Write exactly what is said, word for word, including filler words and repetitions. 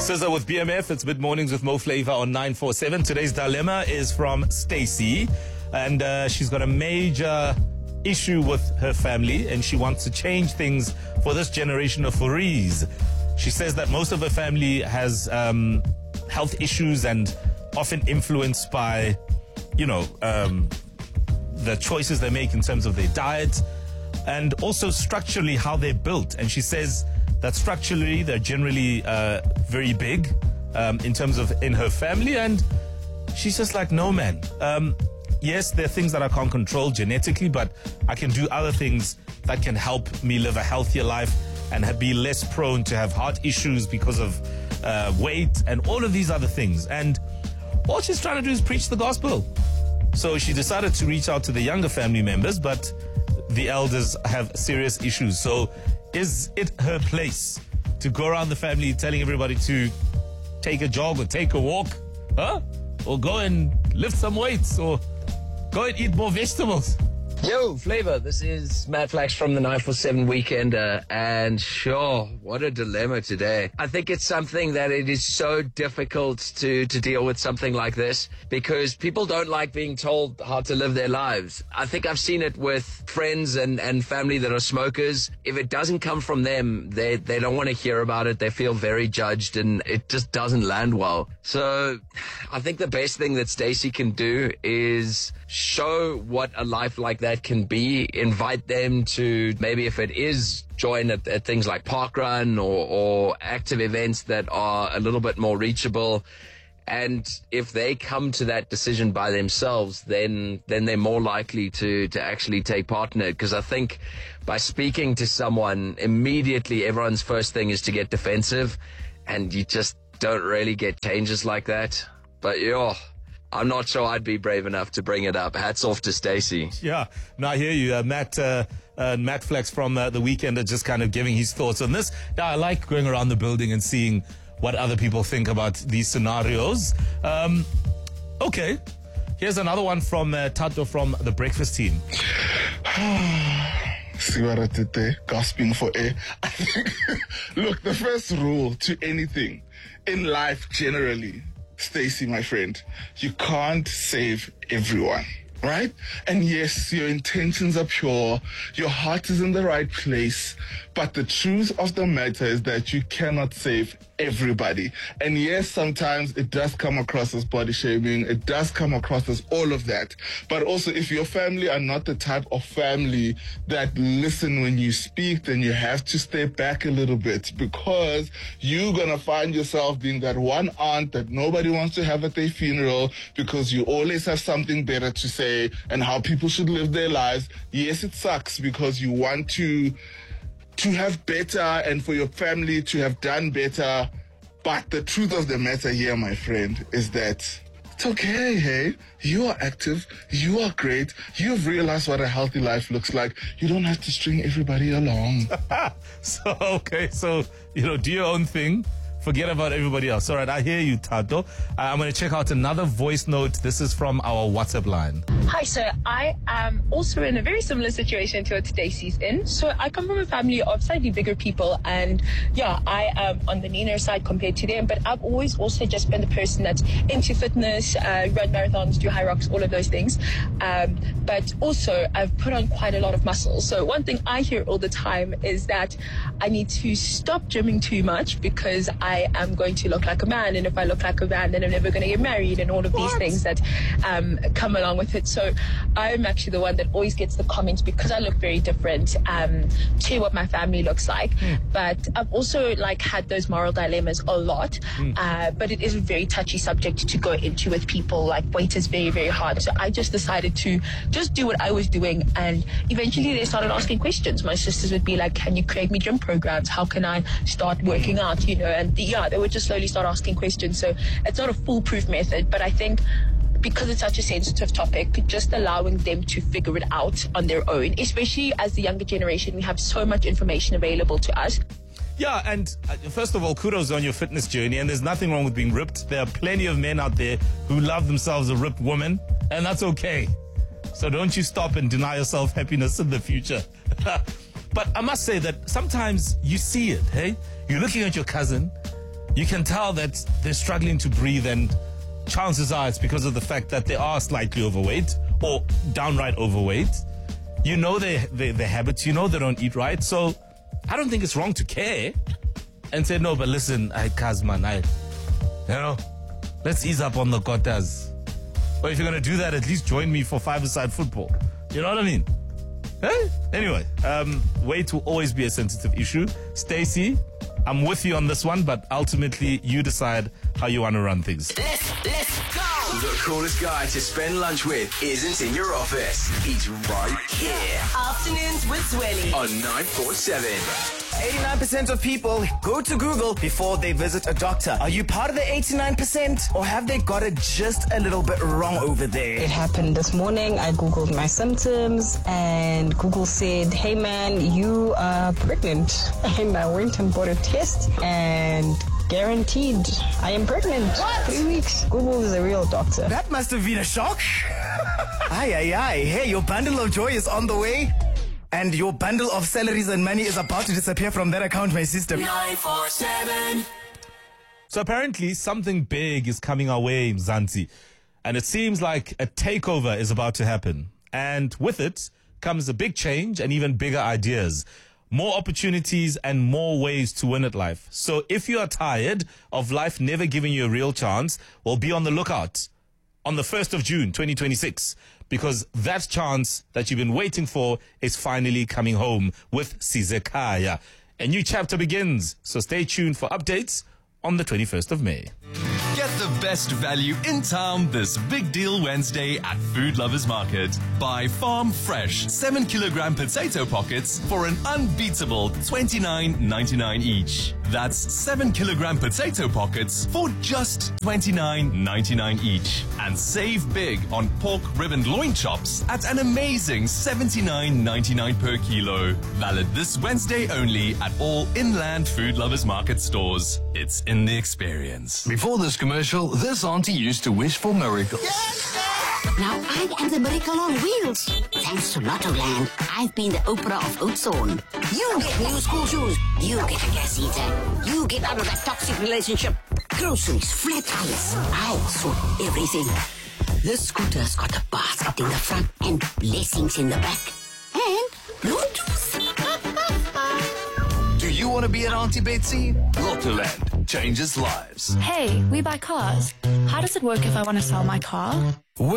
S Z A with B M F. It's Mid Mornings with Mo Flava on nine four seven. Today's dilemma is from Stacey, and uh, she's got a major issue with her family, and she wants to change things for this generation of Fouries. She says that most of her family has um, health issues and often influenced by, you know, um, the choices they make in terms of their diet and also structurally how they're built. And she says that structurally they're generally uh, very big um, in terms of in her family. And she's just like, no, man. Um, yes, there are things that I can't control genetically, but I can do other things that can help me live a healthier life and be less prone to have heart issues because of uh, weight and all of these other things. And all she's trying to do is preach the gospel. So she decided to reach out to the younger family members, but the elders have serious issues. So is it her place to go around the family telling everybody to take a jog or take a walk? Huh? Or go and lift some weights or go and eat more vegetables? Yo, Flavor, this is Matt Flax from the nine four seven Weekender, and sure, what a dilemma today. I think it's something that it is so difficult to, to deal with something like this because people don't like being told how to live their lives. I think I've seen it with friends and, and family that are smokers. If it doesn't come from them, they, they don't want to hear about it. They feel very judged and it just doesn't land well. So I think the best thing that Stacey can do is show what a life like that can be, invite them to maybe if it is join at, at things like parkrun or, or active events that are a little bit more reachable. And if they come to that decision by themselves, then then they're more likely to, to actually take part in it. Because I think by speaking to someone, immediately everyone's first thing is to get defensive, and you just don't really get changes like that. But yeah, I'm not sure I'd be brave enough to bring it up. Hats off to Stacey. Yeah, no, I hear you. Uh, Matt uh, uh, Matt Flex from uh, The Weekender just kind of giving his thoughts on this. Yeah, I like going around the building and seeing what other people think about these scenarios. Um, okay, here's another one from uh, Tato from The Breakfast Team. See what I did there? Gasping for air. I think, look, the first rule to anything in life generally, Stacey, my friend, you can't save everyone, right? And yes, your intentions are pure, your heart is in the right place, but the truth of the matter is that you cannot save everybody. And yes, sometimes it does come across as body shaming, it does come across as all of that. But also, if your family are not the type of family that listen when you speak, then you have to step back a little bit, because you're gonna find yourself being that one aunt that nobody wants to have at their funeral because you always have something better to say and how people should live their lives. Yes, it sucks because you want to to have better and for your family to have done better. But the truth of the matter here, my friend, is that it's okay, hey? You are active. You are great. You've realized what a healthy life looks like. You don't have to string everybody along. So, okay, so, you know, do your own thing. Forget about everybody else. All right, I hear you, Tato. Uh, I'm going to check out another voice note. This is from our WhatsApp line. Hi, sir. I am also in a very similar situation to what Stacey's in. So I come from a family of slightly bigger people, and yeah, I am on the leaner side compared to them, but I've always also just been the person that's into fitness, uh, run marathons, do high rocks, all of those things. Um, but also I've put on quite a lot of muscle. So one thing I hear all the time is that I need to stop gymming too much because I am going to look like a man, and if I look like a man, then I'm never going to get married, and all of these what? things that um, come along with it. So I'm actually the one that always gets the comments because I look very different um, to what my family looks like. Mm. But I've also like had those moral dilemmas a lot. Mm. Uh, but it is a very touchy subject to go into with people. Like weight is very, very hard. So I just decided to just do what I was doing, and eventually they started asking questions. My sisters would be like, "Can you create me gym programs? How can I start working out?" You know, and the, yeah, they would just slowly start asking questions. So it's not a foolproof method, but I think because it's such a sensitive topic, just allowing them to figure it out on their own, especially as the younger generation, we have so much information available to us. Yeah, and uh, first of all, kudos on your fitness journey, and there's nothing wrong with being ripped. There are plenty of men out there who love themselves a ripped woman, and that's okay. So don't you stop and deny yourself happiness in the future. But I must say that sometimes you see it, hey? You're looking at your cousin, you can tell that they're struggling to breathe, and chances are it's because of the fact that they are slightly overweight or downright overweight. You know their, their, their habits, you know they don't eat right, so I don't think it's wrong to care and say, no, but listen, I Kazman, I, you know, let's ease up on the kotas. Or if you're going to do that, at least join me for five-a-side football. You know what I mean? Hey? Anyway, um, weight will always be a sensitive issue. Stacey, I'm with you on this one, but ultimately you decide how you want to run things. Let's, let's go! The coolest guy to spend lunch with isn't in your office. He's right here. Afternoons with Zweli On nine four seven. eighty-nine percent of people go to Google before they visit a doctor. Are you part of the eighty-nine percent, or have they got it just a little bit wrong over there? It happened this morning. I Googled my symptoms and Google said, hey man, you are pregnant. And I went and bought a test and guaranteed I am pregnant. What? Three weeks. Google is a real doctor. That must have been a shock. Aye, aye, aye. Hey, your bundle of joy is on the way. And your bundle of salaries and money is about to disappear from that account, my sister. nine four seven. So apparently something big is coming our way in Mzansi, and it seems like a takeover is about to happen. And with it comes a big change and even bigger ideas, more opportunities and more ways to win at life. So if you are tired of life never giving you a real chance, well, be on the lookout on the first of June, twenty twenty-six, because that chance that you've been waiting for is finally coming home with Sizekaya. A new chapter begins, so stay tuned for updates on the twenty-first of May. Get the best value in town this Big Deal Wednesday at Food Lovers Market. Buy Farm Fresh seven kilogram potato pockets for an unbeatable twenty-nine ninety-nine each. That's seven kilogram potato pockets for just twenty-nine ninety-nine each. And save big on pork ribbon loin chops at an amazing seventy-nine ninety-nine per kilo. Valid this Wednesday only at all Inland Food Lovers Market stores. It's in the experience. Before this commercial, this auntie used to wish for miracles. Now I am the miracle on wheels. Thanks to Lotto Land, I've been the Oprah of Oudtshoorn. You get new school shoes. You get a gas heater. You get out of that toxic relationship. Groceries, flat tires. I sort everything. This scooter's got a basket in the front and blessings in the back. And Bluetooth. Do you want to be an Auntie Betsy? Lottoland changes lives. Hey, we buy cars. How does it work if I want to sell my car?